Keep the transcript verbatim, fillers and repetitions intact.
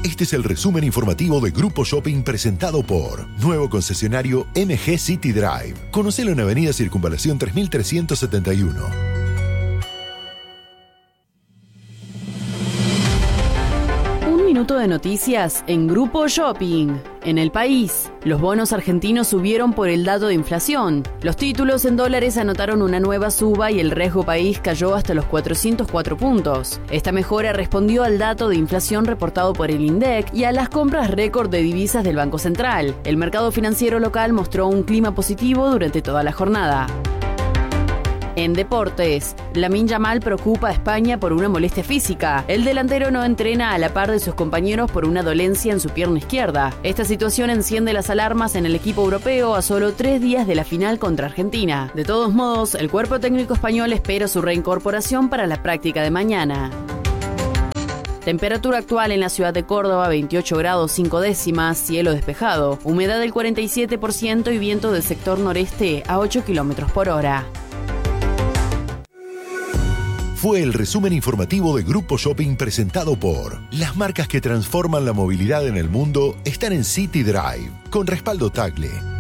Este es el resumen informativo de Grupo Shopping presentado por nuevo concesionario M G City Drive. Conocelo en Avenida Circunvalación tres mil trescientos setenta y uno. Un minuto de noticias en Grupo Shopping. En el país, los bonos argentinos subieron por el dato de inflación. Los títulos en dólares anotaron una nueva suba y el riesgo país cayó hasta los cuatrocientos cuatro puntos. Esta mejora respondió al dato de inflación reportado por el INDEC y a las compras récord de divisas del Banco Central. El mercado financiero local mostró un clima positivo durante toda la jornada. En deportes, Lamine Yamal preocupa a España por una molestia física. El delantero no entrena a la par de sus compañeros por una dolencia en su pierna izquierda. Esta situación enciende las alarmas en el equipo europeo a solo tres días de la final contra Argentina. De todos modos, el cuerpo técnico español espera su reincorporación para la práctica de mañana. Temperatura actual en la ciudad de Córdoba, veintiocho grados cinco décimas, cielo despejado, humedad del cuarenta y siete por ciento y viento del sector noreste a ocho kilómetros por hora. Fue el resumen informativo de Grupo Shopping presentado por las marcas que transforman la movilidad en el mundo están en City Drive, con respaldo Tagle.